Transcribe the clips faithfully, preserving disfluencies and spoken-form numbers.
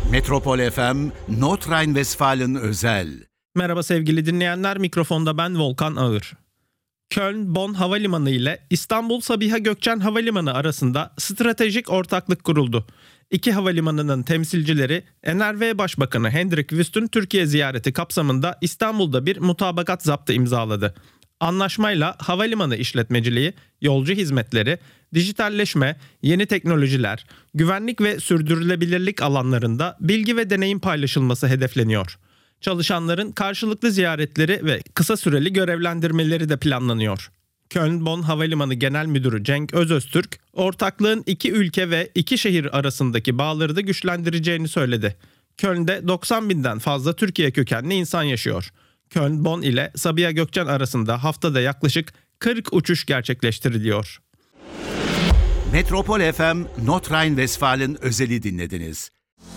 Metropol F M, Nordrhein-Westfalen özel. Merhaba sevgili dinleyenler, mikrofonda ben Volkan Ağır. Köln-Bonn Havalimanı ile İstanbul Sabiha Gökçen Havalimanı arasında stratejik ortaklık kuruldu. İki havalimanının temsilcileri N R V Başbakanı Hendrik Wüst'ün Türkiye ziyareti kapsamında İstanbul'da bir mutabakat zaptı imzaladı. Anlaşmayla havalimanı işletmeciliği, yolcu hizmetleri, dijitalleşme, yeni teknolojiler, güvenlik ve sürdürülebilirlik alanlarında bilgi ve deneyim paylaşılması hedefleniyor. Çalışanların karşılıklı ziyaretleri ve kısa süreli görevlendirmeleri de planlanıyor. Köln-Bonn Havalimanı Genel Müdürü Cenk Özöztürk, ortaklığın iki ülke ve iki şehir arasındaki bağları da güçlendireceğini söyledi. Köln'de doksan binden fazla Türkiye kökenli insan yaşıyor. Köln-Bonn ile Sabiha Gökçen arasında haftada yaklaşık kırk uçuş gerçekleştiriliyor. Metropol F M, Nordrhein-Westfalen özeli dinlediniz.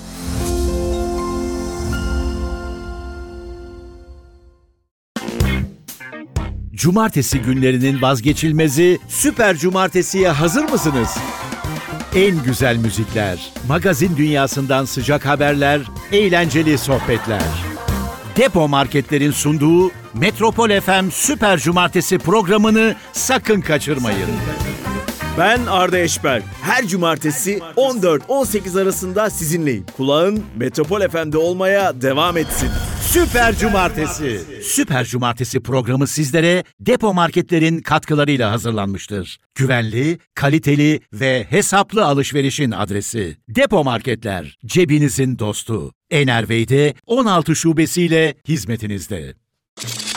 Cumartesi günlerinin vazgeçilmezi Süper Cumartesi'ye hazır mısınız? En güzel müzikler, magazin dünyasından sıcak haberler, eğlenceli sohbetler. Depo Marketler'in sunduğu Metropol F M Süper Cumartesi programını sakın kaçırmayın. Ben Arda Eşber. Her cumartesi on dört on sekiz arasında sizinleyim. Kulağın Metropol F M'de olmaya devam etsin. Süper Cumartesi. Süper Cumartesi programı sizlere Depo Marketler'in katkılarıyla hazırlanmıştır. Güvenli, kaliteli ve hesaplı alışverişin adresi. Depo Marketler, cebinizin dostu. N R V'de on altı şubesiyle hizmetinizde.